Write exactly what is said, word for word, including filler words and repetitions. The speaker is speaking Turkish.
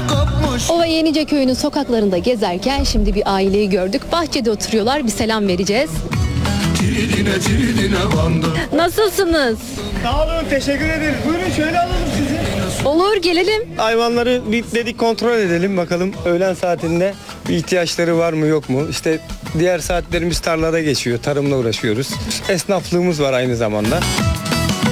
Ova Yenice Köyü'nün sokaklarında gezerken şimdi bir aileyi gördük. Bahçede oturuyorlar. Bir selam vereceğiz. Nasılsınız? Sağ olun, teşekkür ederiz. Buyurun şöyle alalım sizi. Olur, gelelim. Hayvanları bir dedik kontrol edelim bakalım öğlen saatinde bir ihtiyaçları var mı yok mu? İşte diğer saatlerimiz tarlada geçiyor, tarımla uğraşıyoruz. Esnaflığımız var aynı zamanda.